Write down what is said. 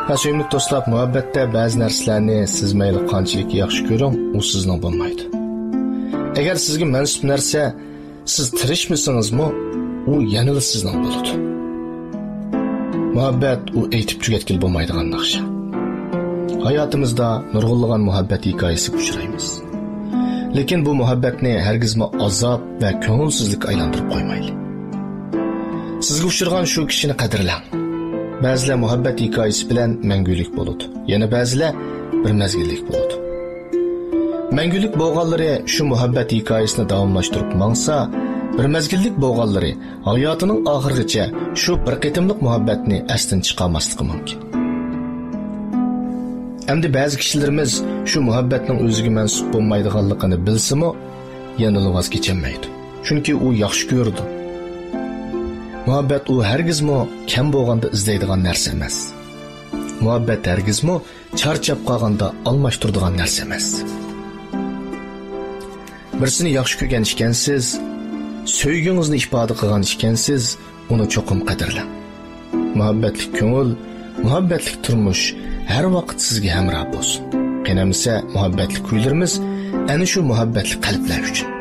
Sevimli dostlar, muhabbetdə bəzi nərsələrni siz məyli qançalik yaxşı görün, o sizin olmaydı. Əgər sizə mənsub нәрsə siz tirişmisingizmi, o yanılı sizin boludu. Muhabbet o aytib tugatkil bo'lmaydigan naqsha. Hayatımızda nurg'unlagan muhabbet hikoyasiga uchraymiz. Lekin bu muhabbetni hargizmi azob va ko'ngilsizlik aylantirib qo'ymayli. Sizga uchragan shu kishini qadrlang. Ba'zilar muhabbet hikoyasi bilan mangulik bo'ladi. Yana ba'zilar bir mezgillik bo'ladi. Mangulik bo'lganlari shu muhabbet hikoyasini davomlashtirib mangsa, bir mezgillik bo'lganlari hayotining oxirigacha shu bir qitimliq muhabbetni asdan chiqarmasligi mumkin. Endi ba'zi kishilarimiz shu muhabbetning o'ziga mansub bo'lmaydiganligini bilsa-mu, yana voz kechmaydi. Chunki u yaxshi ko'rdi. Muhabbet u hargizmi kam bo'lganda izlaydigan narsa emas. Muhabbet hargizmi charchab qolganda almashtiradigan narsa emas. Birsini yaxshi ko'rgan ekansiz, sevgingizni ifoda qilgan ekansiz, uni cho'qim qadrlang. Muhabbetlik ko'ngil, muhabbetlik turmush har vaqt sizga hamroh bo'lsin. Qanamisa muhabbetlik kuylarimiz ana shu muhabbetlik qalblar uchun.